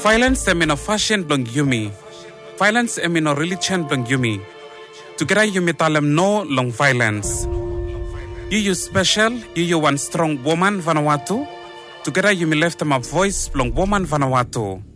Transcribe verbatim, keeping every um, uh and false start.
Violence emi no fashion blong yumi. Violence emi no religion blong yumi. Together yumi talem no long violence. You you special, you you one strong woman Vanuatu. Together yumi left them a voice blong woman Vanuatu.